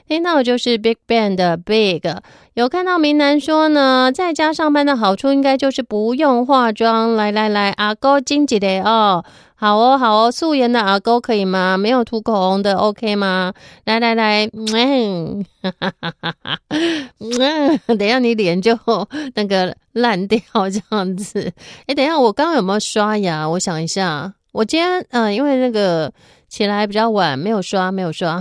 听到的就是 Big Bang 的 Big。有看到明南说呢，在家上班的好处应该就是不用化妆。来，阿勾经济的哦，好哦，素颜的阿勾可以吗？没有涂口红的 OK 吗？来，等一下你脸就那个烂掉这样子。等一下我刚刚有没有刷牙？我想一下，我今天因为那个起来比较晚，没有刷。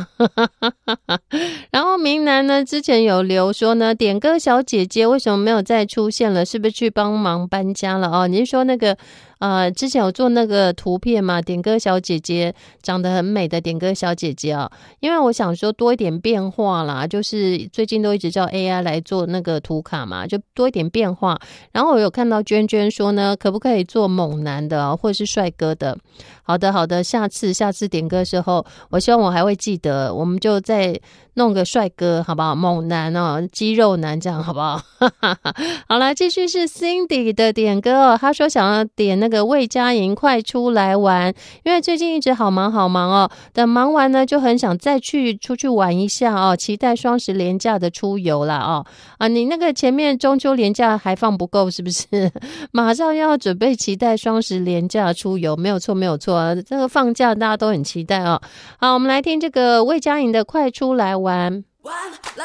然后明南呢，之前有留说呢，点歌小姐姐为什么没有再出现了？是不是去帮忙搬家了哦？你是说那个之前有做那个图片嘛？点歌小姐姐长得很美的点歌小姐姐哦，因为我想说多一点变化啦，就是最近都一直叫 AI 来做那个图卡嘛，就多一点变化。然后我有看到娟娟说呢，可不可以做猛男的或者是帅哥的？好的，下次点歌的时候，我希望我还会记得，我们就再弄个帅哥好不好？猛男哦，肌肉男这样好不好？好了，继续是 Cindy 的点歌哦，他说想要点那个魏佳莹快出来玩，因为最近一直好忙哦，等忙完呢就很想再出去玩一下哦，期待双十连假的出游啦哦。你那个前面中秋连假还放不够是不是？马上要准备期待双十连假出游，没有错，这个放假大家都很期待哦。好，我们来听这个魏佳莹的快出来玩。